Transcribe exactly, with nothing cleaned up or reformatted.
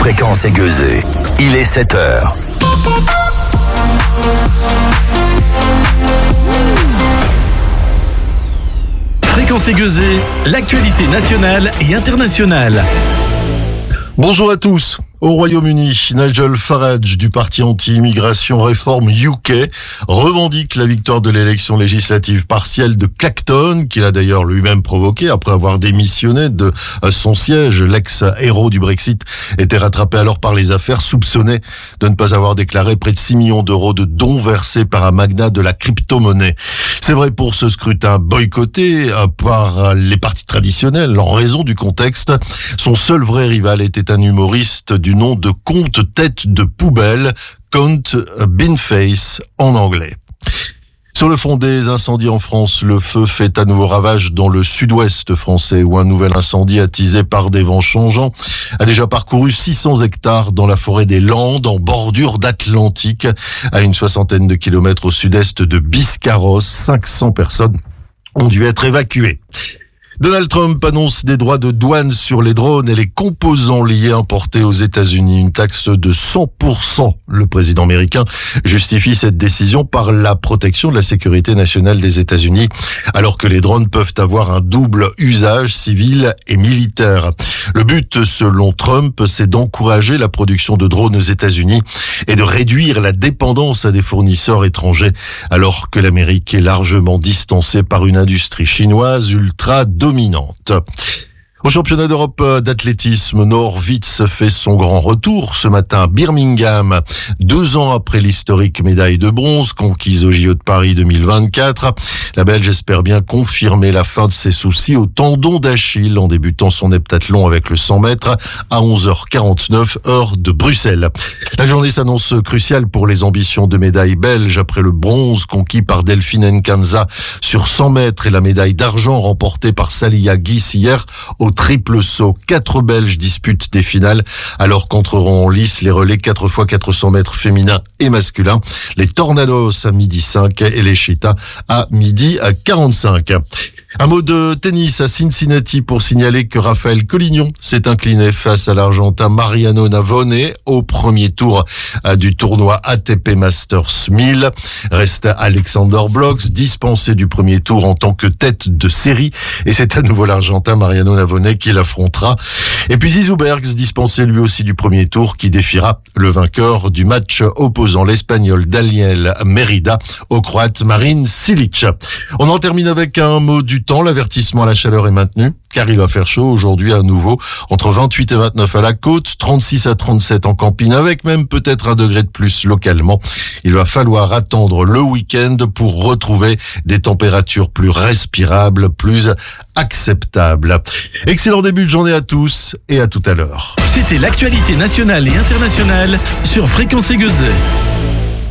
Fréquence Aiguisée. Il est sept heures. Fréquence Aiguisée, l'actualité nationale et internationale. Bonjour à tous. Au Royaume-Uni, Nigel Farage du parti anti-immigration Reform U K revendique la victoire de l'élection législative partielle de Clacton, qu'il a d'ailleurs lui-même provoqué après avoir démissionné de son siège. L'ex-héros du Brexit était rattrapé alors par les affaires, soupçonné de ne pas avoir déclaré près de six millions d'euros de dons versés par un magnat de la crypto-monnaie. C'est vrai pour ce scrutin boycotté par les partis traditionnels en raison du contexte. Son seul vrai rival était un humoriste du nom de Comte Tête de Poubelle, Comte Beanface en anglais. Sur le fond des incendies en France, le feu fait à nouveau ravage dans le sud-ouest français où un nouvel incendie attisé par des vents changeants a déjà parcouru six cents hectares dans la forêt des Landes en bordure d'Atlantique à une soixantaine de kilomètres au sud-est de Biscarrosse. cinq cents personnes ont dû être évacuées. Donald Trump annonce des droits de douane sur les drones et les composants liés importés aux États-Unis. Une taxe de cent pour cent. Le président américain justifie cette décision par la protection de la sécurité nationale des États-Unis, alors que les drones peuvent avoir un double usage civil et militaire. Le but, selon Trump, c'est d'encourager la production de drones aux États-Unis et de réduire la dépendance à des fournisseurs étrangers, alors que l'Amérique est largement distancée par une industrie chinoise ultra dominante. Au championnat d'Europe d'athlétisme, Norwitz fait son grand retour ce matin à Birmingham, deux ans après l'historique médaille de bronze conquise au J O de Paris deux mille vingt-quatre. La Belge espère bien confirmer la fin de ses soucis au tendon d'Achille en débutant son heptathlon avec le cent mètres à onze heures quarante-neuf, heure de Bruxelles. La journée s'annonce cruciale pour les ambitions de médaille belge après le bronze conquis par Delphine Nkanza sur cent mètres et la médaille d'argent remportée par Salia Guis hier au triple saut. Quatre Belges disputent des finales, alors qu'entreront en lice les relais quatre fois quatre cents mètres féminins et masculins. Les Tornados à midi cinq et les Cheetahs à midi quarante-cinq. Un mot de tennis à Cincinnati pour signaler que Raphaël Collignon s'est incliné face à l'Argentin Mariano Navone au premier tour du tournoi A T P Masters mille. Reste Alexander Blocks, dispensé du premier tour en tant que tête de série. Et c'est à nouveau l'Argentin Mariano Navone qui l'affrontera. Et puis Zizou Bergs, dispensé lui aussi du premier tour, qui défiera le vainqueur du match opposant l'Espagnol Daniel Merida au Croate Marin Cilic. On en termine avec un mot du temps. L'avertissement à la chaleur est maintenu, car il va faire chaud aujourd'hui à nouveau, entre vingt-huit et vingt-neuf à la côte, trente-six à trente-sept en campine, avec même peut-être un degré de plus localement. Il va falloir attendre le week-end pour retrouver des températures plus respirables, plus acceptables. Excellent début de journée à tous et à tout à l'heure. C'était l'actualité nationale et internationale sur Fréquence Aiguisée.